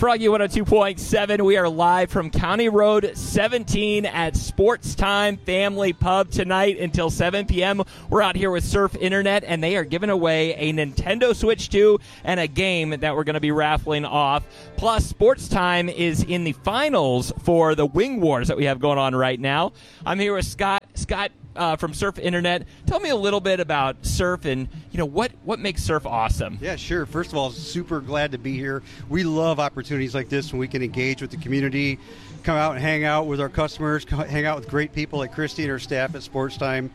Froggy 102.7. We are live from County Road 17 at Sports Time Family Pub tonight until 7 p.m. We're out here with Surf Internet, and they are giving away a Nintendo Switch 2 and a game that we're going to be raffling off. Plus, Sports Time is in the finals for the Wing Wars that we have going on right now. I'm here with Scott. Scott, from Surf Internet. Tell me a little bit about Surf and what makes Surf awesome. Yeah, sure. First of all, super glad to be here. We love opportunities like this when we can engage with the community, come out and hang out with our customers, hang out with great people like Christy and her staff at Sports Time.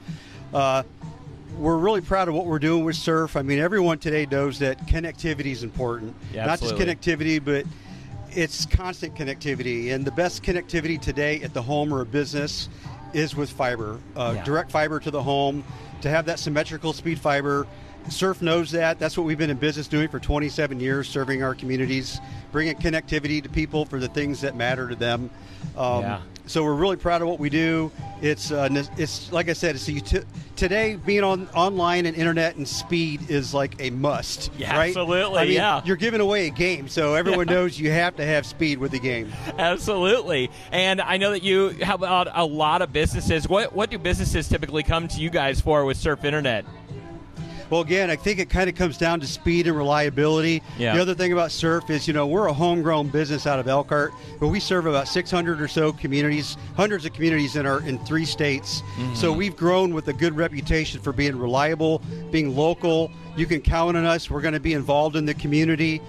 We're really proud of what we're doing with Surf. I mean, everyone today knows that connectivity is important. Yeah, not just connectivity, but it's constant connectivity. And the best connectivity today at the home or a business is with fiber, direct fiber to the home, to have that symmetrical speed fiber. Surf knows that. That's what we've been in business doing for 27 years, serving our communities, bringing connectivity to people for the things that matter to them. So we're really proud of what we do. It's like I said, today being online and internet and speed is like a must. Yeah, right? Absolutely. I mean, you're giving away a game, so everyone knows you have to have speed with the game. Absolutely. And I know that you have a lot of businesses. What do businesses typically come to you guys for with Surf Internet? Well, again, I think it kind of comes down to speed and reliability. Yeah. The other thing about Surf is, we're a homegrown business out of Elkhart, but we serve about 600 or so communities, hundreds of communities in 3 states. Mm-hmm. So we've grown with a good reputation for being reliable, being local. You can count on us. We're going to be involved in the community.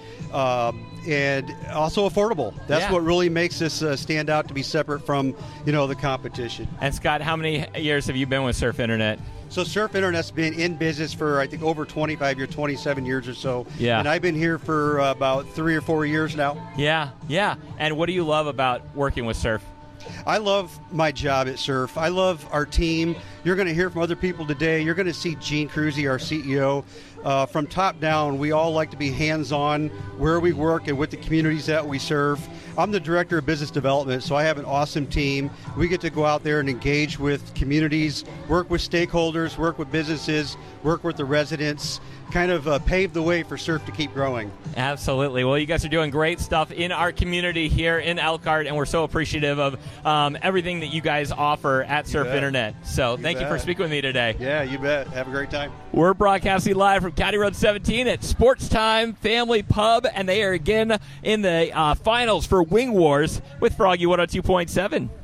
And also affordable. That's what really makes us stand out to be separate from, the competition. And Scott, how many years have you been with Surf Internet? So Surf Internet's been in business for, I think, over 25 years, 27 years or so. Yeah. And I've been here for about 3 or 4 years now. Yeah. And what do you love about working with Surf? I love my job at Surf. I love our team. You're going to hear from other people today. You're going to see Gene Cruzy, our CEO. From top down, we all like to be hands-on where we work and with the communities that we serve. I'm the Director of Business Development, so I have an awesome team. We get to go out there and engage with communities, work with stakeholders, work with businesses, work with the residents, kind of pave the way for Surf to keep growing. Absolutely. Well, you guys are doing great stuff in our community here in Elkhart, and we're so appreciative of everything that you guys offer at Surf Internet. So thank you for speaking with me today. Yeah, you bet. Have a great time. We're broadcasting live from County Road 17 at Sports Time Family Pub, and they are again in the finals for Wing Wars with Froggy 102.7.